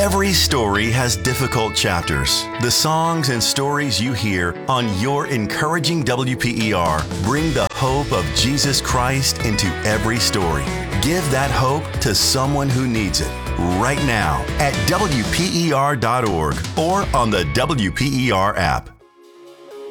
Every story has difficult chapters. The songs and stories you hear on your encouraging WPER bring the hope of Jesus Christ into every story. Give that hope to someone who needs it right now at WPER.org or on the WPER app.